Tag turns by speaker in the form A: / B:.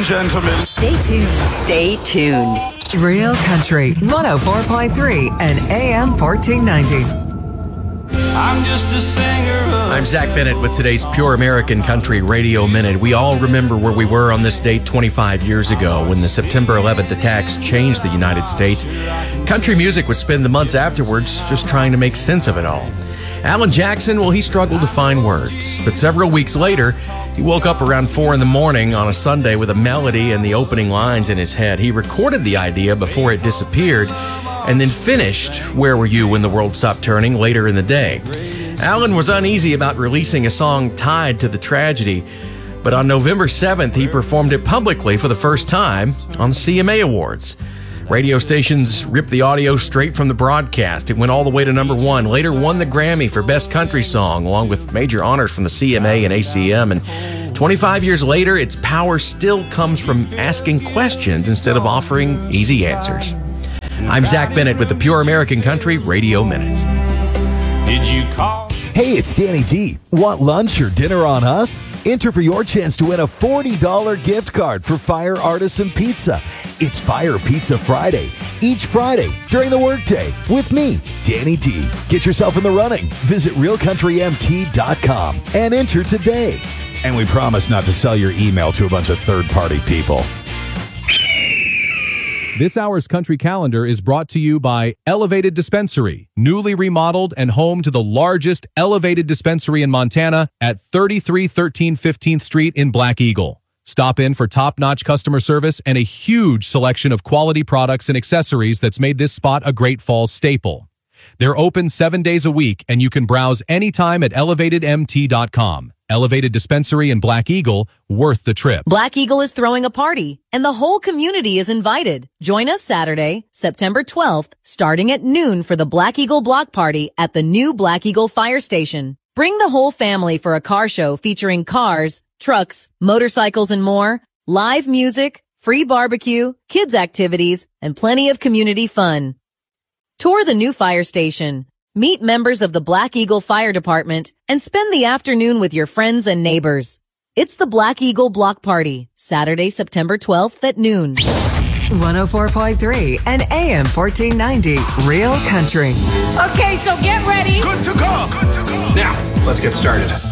A: gentlemen.
B: Stay tuned. Stay tuned. Real Country 104.3 and AM 1490.
C: I'm just a singer.
D: I'm Zach Bennett with today's Pure American Country Radio Minute. We all remember where we were on this date 25 years ago when the September 11th attacks changed the United States. Country music would spend the months afterwards just trying to make sense of it all. Alan Jackson, well, he struggled to find words. But several weeks later, he woke up around 4 a.m. on a Sunday with a melody and the opening lines in his head. He recorded the idea before it disappeared and then finished Where Were You When the World Stopped Turning later in the day. Alan was uneasy about releasing a song tied to the tragedy, but on November 7th, he performed it publicly for the first time on the CMA Awards. Radio stations ripped the audio straight from the broadcast. It went all the way to number 1, later won the Grammy for Best Country Song, along with major honors from the CMA and ACM. And 25 years later, its power still comes from asking questions instead of offering easy answers. I'm Zach Bennett with the Pure American Country Radio Minute.
C: Did you call?
E: Hey, it's Danny D. Want lunch or dinner on us? Enter for your chance to win a $40 gift card for Fire Artisan Pizza. It's Fire Pizza Friday, each Friday during the workday with me, Danny D. Get yourself in the running. Visit realcountrymt.com and enter today. And we promise not to sell your email to a bunch of third-party people.
F: This hour's country calendar is brought to you by Elevated Dispensary, newly remodeled and home to the largest elevated dispensary in Montana at 3313 15th Street in Black Eagle. Stop in for top-notch customer service and a huge selection of quality products and accessories that's made this spot a Great Falls staple. They're open 7 days a week, and you can browse anytime at elevatedmt.com. Elevated Dispensary in Black Eagle, worth the trip.
G: Black Eagle is throwing a party, and the whole community is invited. Join us Saturday, September 12th, starting at noon for the Black Eagle Block Party at the new Black Eagle Fire Station. Bring the whole family for a car show featuring cars, trucks, motorcycles, and more, live music, free barbecue, kids' activities, and plenty of community fun. Tour the new fire station. Meet members of the Black Eagle Fire Department and spend the afternoon with your friends and neighbors. It's the Black Eagle Block Party, Saturday, September 12th at noon.
B: 104.3 and AM 1490, Real Country.
H: Okay, so get ready.
A: Good to go.
I: Now, let's get started.